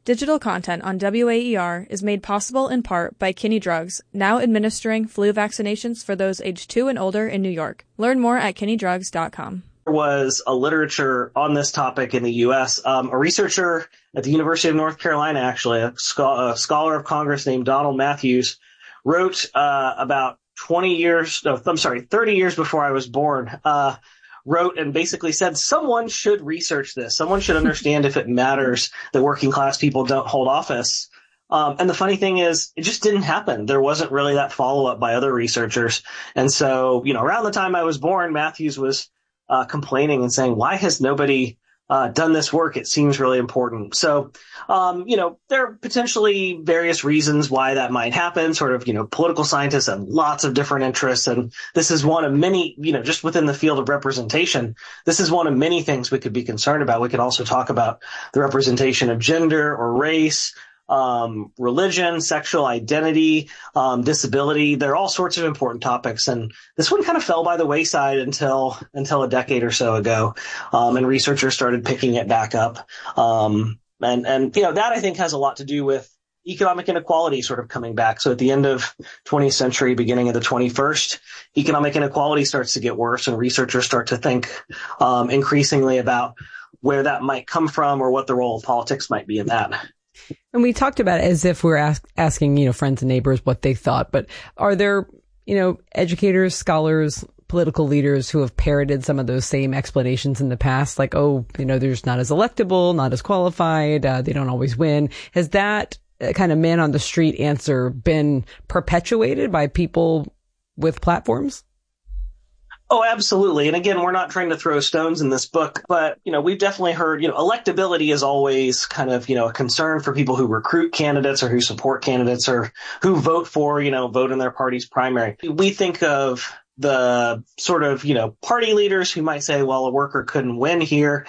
Digital content on WAER is made possible in part by Kinney Drugs, now administering flu vaccinations for those aged 2 and older in New York. Learn more at kinneydrugs.com. There was a literature on this topic in the U.S. A researcher at the University of North Carolina, actually, a scholar of Congress named Donald Matthews, wrote about 30 years before I was born, wrote and basically said someone should research this. Someone should understand if it matters that working class people don't hold office. And the funny thing is, it just didn't happen. There wasn't really that follow-up by other researchers. And so, around the time I was born, Matthews was complaining and saying, why has nobody done this work? It seems really important. So, there are potentially various reasons why that might happen. Sort of, political scientists have lots of different interests. And this is one of many, just within the field of representation, this is one of many things we could be concerned about. We could also talk about the representation of gender or race, religion, sexual identity, disability. There are all sorts of important topics. And this one kind of fell by the wayside until a decade or so ago. And researchers started picking it back up. And that I think has a lot to do with economic inequality sort of coming back. So at the end of 20th century, beginning of the 21st, economic inequality starts to get worse and researchers start to think, increasingly about where that might come from or what the role of politics might be in that. And we talked about it as if we're asking, friends and neighbors what they thought. But are there, educators, scholars, political leaders who have parroted some of those same explanations in the past? Like, they're just not as electable, not as qualified. They don't always win. Has that kind of man on the street answer been perpetuated by people with platforms? Oh, absolutely. And again, we're not trying to throw stones in this book, but, we've definitely heard, electability is always kind of, a concern for people who recruit candidates or who support candidates or who vote for, vote in their party's primary. We think of the sort of, party leaders who might say, well, a worker couldn't win here,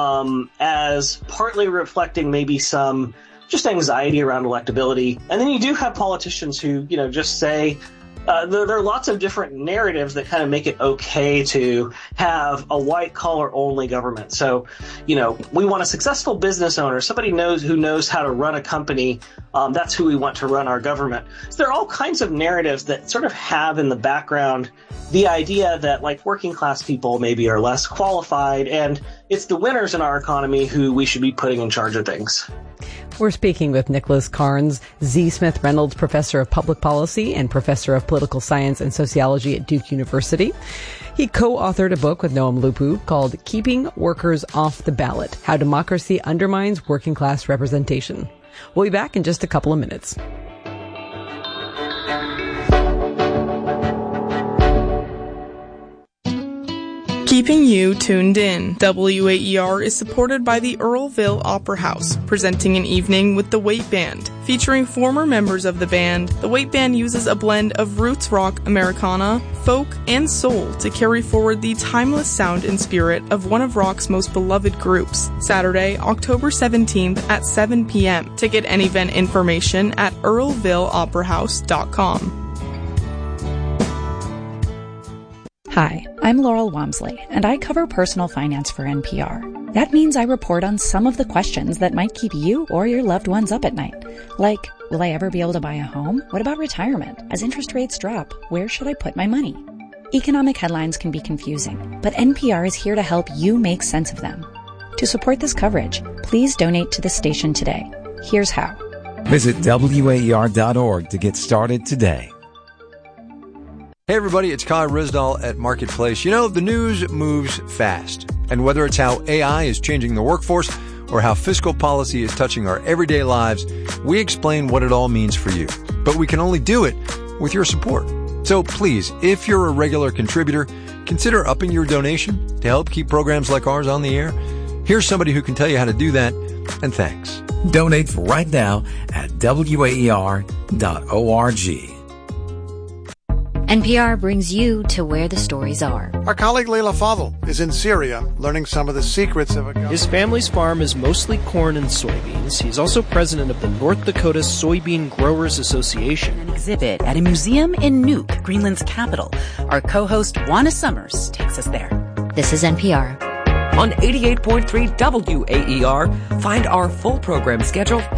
as partly reflecting maybe some just anxiety around electability. And then you do have politicians who, just say, there are lots of different narratives that kind of make it okay to have a white-collar only government. So, we want a successful business owner, somebody who knows how to run a company. That's who we want to run our government. So there are all kinds of narratives that sort of have in the background the idea that, like, working class people maybe are less qualified, and it's the winners in our economy who we should be putting in charge of things. We're speaking with Nicholas Carnes, Z. Smith Reynolds Professor of Public Policy and Professor of Political Science and Sociology at Duke University. He co-authored a book with Noam Lupu called Keeping Workers Off the Ballot: How Democracy Undermines Working Class Representation. We'll be back in just a couple of minutes. Keeping you tuned in. WAER is supported by the Earlville Opera House, presenting an evening with the Waite Band. Featuring former members of the band, the Waite Band uses a blend of roots rock, Americana, folk, and soul to carry forward the timeless sound and spirit of one of rock's most beloved groups. Saturday, October 17th at 7 p.m. Ticket and event information at earlvilleoperahouse.com. Hi, I'm Laurel Wamsley, and I cover personal finance for NPR. That means I report on some of the questions that might keep you or your loved ones up at night. Like, will I ever be able to buy a home? What about retirement? As interest rates drop, where should I put my money? Economic headlines can be confusing, but NPR is here to help you make sense of them. To support this coverage, please donate to the station today. Here's how. Visit WAER.org to get started today. Hey everybody, it's Kai Risdall at Marketplace. The news moves fast. And whether it's how AI is changing the workforce or how fiscal policy is touching our everyday lives, we explain what it all means for you. But we can only do it with your support. So please, if you're a regular contributor, consider upping your donation to help keep programs like ours on the air. Here's somebody who can tell you how to do that, and thanks. Donate right now at WAER.org. NPR brings you to where the stories are. Our colleague Leila Fadel is in Syria learning some of the secrets of His family's farm is mostly corn and soybeans. He's also president of the North Dakota Soybean Growers Association. An exhibit at a museum in Nuuk, Greenland's capital. Our co-host Juana Summers takes us there. This is NPR. On 88.3 WAER, find our full program schedule